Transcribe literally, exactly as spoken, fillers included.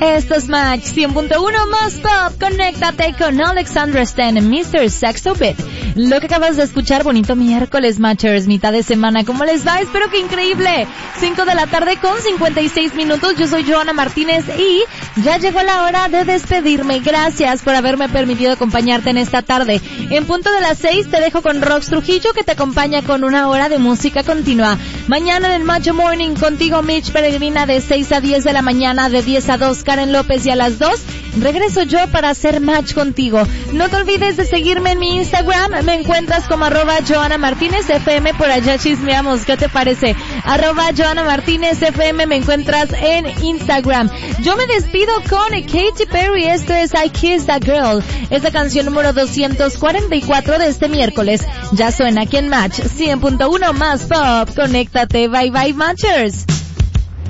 Esto es Match cien punto uno más pop. Conéctate con Alexandra Stan, mister Sexto Bit. Lo que acabas de escuchar, bonito miércoles, Matchers, mitad de semana. ¿Cómo les va? Espero que increíble. cinco de la tarde con cincuenta y seis minutos. Yo soy Joana Martínez y ya llegó la hora de despedirme. Gracias por haberme permitido acompañarte en esta tarde. En punto de las seis te dejo con Rox Trujillo, que te acompaña con una hora de música continua. Mañana en el Macho Morning contigo, Mitch Peregrina, de seis a diez de la mañana, de diez a dos Karen López, y a las dos regreso yo para hacer match contigo. No te olvides de seguirme en mi Instagram. Me encuentras como arroba Joana Martínez F M. Por allá chismeamos. ¿Qué te parece? Arroba Joana Martínez F M. Me encuentras en Instagram. Yo me despido con Katy Perry. Esto es I Kissed a Girl. Es la canción número doscientos cuarenta y cuatro de este miércoles. Ya suena aquí en Match cien punto uno más pop. Conéctate. Bye bye, Matchers.